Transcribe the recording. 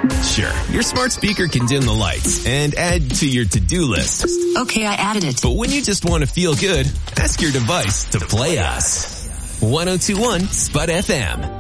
Sure, your smart speaker can dim the lights and add to your to-do list. Okay, I added it. But when you just want to feel good, ask your device to play us. 102.1 Spud FM.